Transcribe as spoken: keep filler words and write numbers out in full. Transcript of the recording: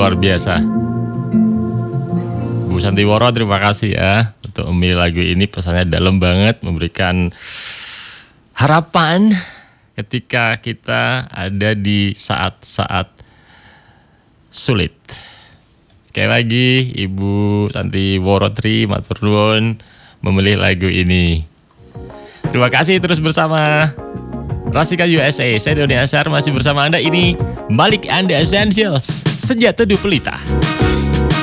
luar biasa. Bu Santiworo, terima kasih ya untuk memilih lagu ini. Pesannya dalam banget, memberikan harapan ketika kita ada di saat-saat sulit. Sekali lagi Ibu Santiworo Tri matur nuwun memilih lagu ini. Terima kasih, terus bersama Rasika U S A. Saya Doni Asar masih bersama Anda. Ini Malik and the Essentials, Senja Teduh Pelita.